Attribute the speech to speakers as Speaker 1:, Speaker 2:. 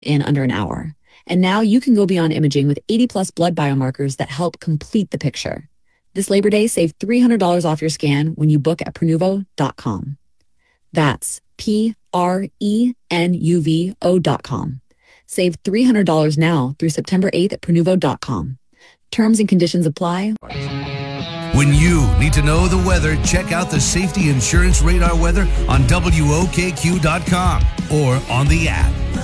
Speaker 1: in under an hour. And now you can go beyond imaging with 80 plus blood biomarkers that help complete the picture. This Labor Day, save $300 off your scan when you book at Prenuvo.com. That's Prenuvo.com. Save $300 now through September 8th at Prenuvo.com. Terms and conditions apply.
Speaker 2: When you need to know the weather, check out the Safety Insurance Radar weather on WOKQ.com or on the app.